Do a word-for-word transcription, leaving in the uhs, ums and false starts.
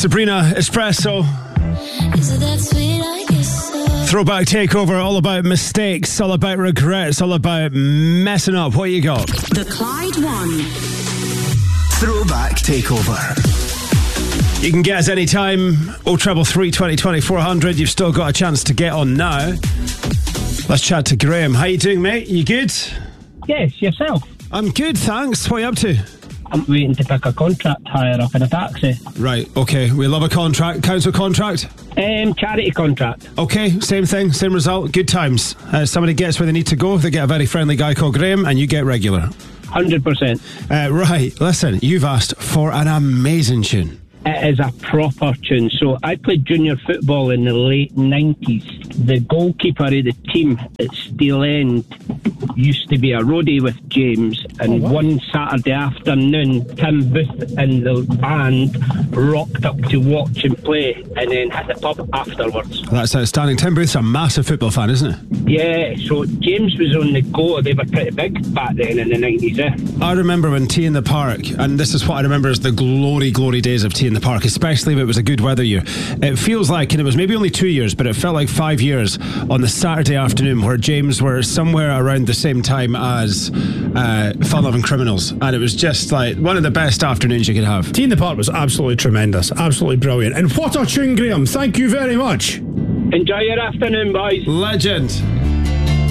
Sabrina Espresso. Throwback takeover, all about mistakes, all about regrets, all about messing up. What you got? The Clyde One. Throwback takeover. You can get us anytime. oh treble three, twenty, twenty-four hundred. You've still got a chance to get on now. Let's chat to Graham. How you doing, mate? You good? Yes, yourself? I'm good, thanks. What are you up to? I'm waiting to pick a contract hire up in a taxi. Right, okay. We love a contract. Council contract? Um, charity contract. Okay, same thing, same result. Good times. Uh, somebody gets where they need to go. They get a very friendly guy called Graham, and you get regular. one hundred percent. Uh, right, listen, you've asked for an amazing tune. It is a proper tune. So I played junior football in the late nineties. The goalkeeper of the team at Steel End used to be a roadie with James, and oh, wow. one Saturday afternoon Tim Booth and the band rocked up to watch him play and then hit the pub afterwards. That's outstanding. Tim Booth's a massive football fan, isn't it? Yeah, so James was on the go. They were pretty big back then in the nineties, eh? I remember when Tea in the Park, and this is what I remember as the glory, glory days of Tea in the Park, especially if it was a good weather year. It feels like, and it was maybe only two years, but it felt like five years on the Saturday afternoon where James were somewhere around the same time as uh, Fun Loving Criminals, and it was just like one of the best afternoons you could have. Tea in the Park was absolutely tremendous, absolutely brilliant. And what a tune, Graham. Thank you very much. Enjoy your afternoon, boys. Legend.